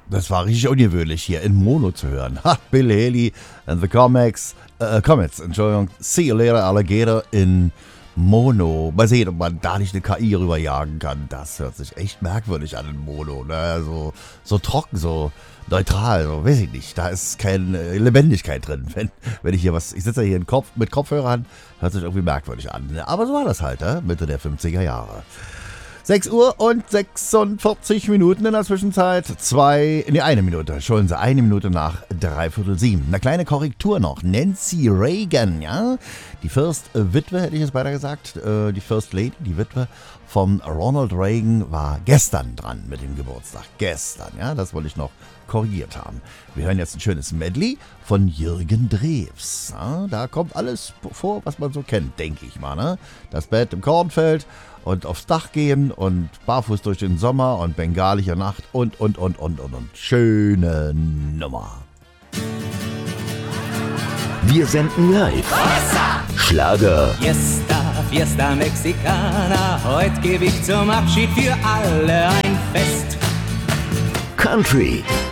Das war richtig ungewöhnlich hier in Mono zu hören. Ha, Bill Haley and the Comets, Entschuldigung. See you later, Alligator in Mono. Mal sehen, ob man da nicht eine KI rüberjagen kann. Das hört sich echt merkwürdig an in Mono. Ne? So trocken, so neutral, so weiß ich nicht. Da ist keine Lebendigkeit drin. Wenn ich hier ich sitze hier mit Kopfhörern, hört sich irgendwie merkwürdig an. Ne? Aber so war das halt, Mitte der 50er Jahre. 6 Uhr und 46 Minuten in der Zwischenzeit. Eine Minute. Entschuldigen Sie, 1 Minute nach 6:45. Eine kleine Korrektur noch. Nancy Reagan, ja. Die First Witwe, hätte ich jetzt beinahe gesagt. Die First Lady, die Witwe von Ronald Reagan war gestern dran mit dem Geburtstag. Gestern, ja. Das wollte ich noch korrigiert haben. Wir hören jetzt ein schönes Medley von Jürgen Drews. Ja, da kommt alles vor, was man so kennt, denke ich mal. Ne? Das Bett im Kornfeld und aufs Dach gehen und barfuß durch den Sommer und bengalische Nacht und. Schöne Nummer. Wir senden live. Schlager. Fiesta Mexicana. Heute gebe ich zum Abschied für alle ein Fest. Country.